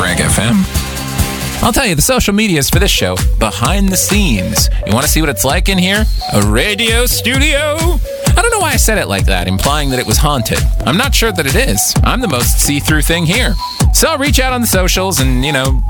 Craig FM. I'll tell you, the social medias for this show, behind the scenes. You want to see what it's like in here? A radio studio? I don't know why I said it like that, implying that it was haunted. I'm not sure that it is. I'm the most see-through thing here. So reach out on the socials and,